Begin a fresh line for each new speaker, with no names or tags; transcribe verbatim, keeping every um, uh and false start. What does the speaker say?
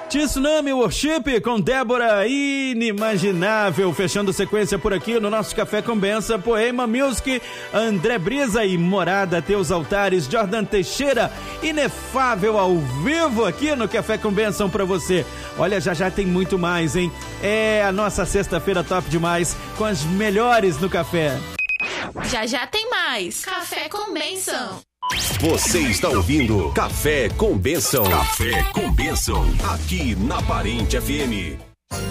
Tsunami Worship com Débora Inimaginável, fechando sequência por aqui no nosso Café com Benção. Poema Music, André Brisa e Morada Teus Altares, Jordan Teixeira, Inefável ao vivo aqui no Café com Benção pra você. Olha, já já tem muito mais, hein? É a nossa sexta-feira top demais, com as melhores no café.
Já já tem mais Café com Benção.
Você está ouvindo Café com Benção. Café com Benção. Aqui na Parente F M.